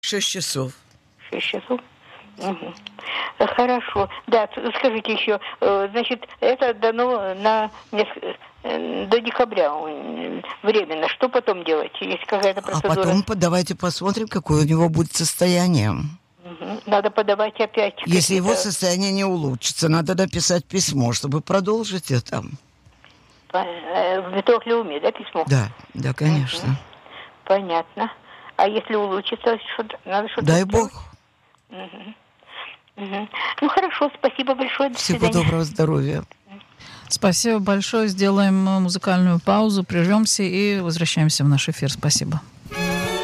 6 часов. 6 часов? Угу. Хорошо. Да, скажите еще, значит, это дано до декабря временно. Что потом делать? Есть какая-то процедура? А потом давайте посмотрим, какое у него будет состояние. Угу. Надо подавать опять. Если его состояние не улучшится, надо написать письмо, чтобы продолжить это. В Метрохлеуме, да, письмо? Да, конечно. Угу. Понятно. А если улучшится, надо что-то Дай сделать? Бог. Угу. Угу. Ну, хорошо, спасибо большое. До Всего свидания. доброго здоровья. Спасибо большое. Сделаем музыкальную паузу, прервемся и возвращаемся в наш эфир. Спасибо.